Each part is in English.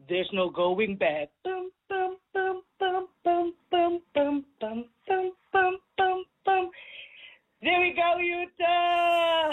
There's no going back. Bum, bum, bum, bum, bum, bum, bum, bum, bum, bum, bum, bum. There we go, Utah.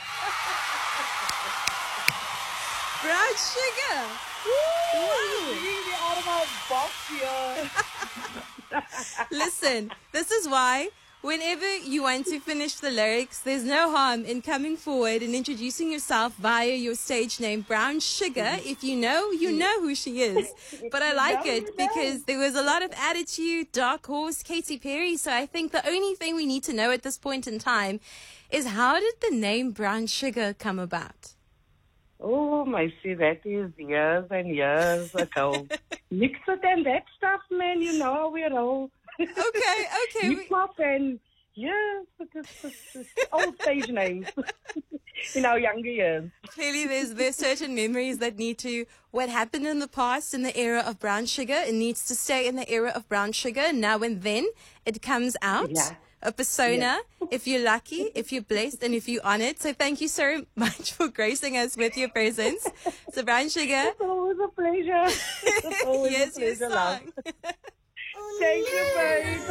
Brown Sugar. Woo! Really out of my box here. Listen, this is why whenever you want to finish the lyrics, there's no harm in coming forward and introducing yourself via your stage name, Brown Sugar. If you know who she is. But I like it because there was a lot of attitude, Dark Horse, Katy Perry. So I think the only thing we need to know at this point in time is, how did the name Brown Sugar come about? Oh, my, see, that is years and years ago. Mix it and that stuff, man, you know how we roll. Okay. Hip-hop and, yes, it's old stage names in our younger years. Clearly, there's certain memories that need to, what happened in the past in the era of Brown Sugar, it needs to stay in the era of Brown Sugar. Now and then, it comes out. Yeah. A persona, if you're lucky, if you're blessed, and if you're honored. So thank you so much for gracing us with your presence. So Brown Sugar. It's always a pleasure. It's always Yes, a your pleasure, love. song. Thank you, babe.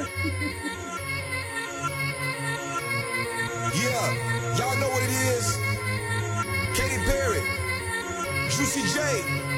Yeah, y'all know what it is. Katy Perry, Juicy J.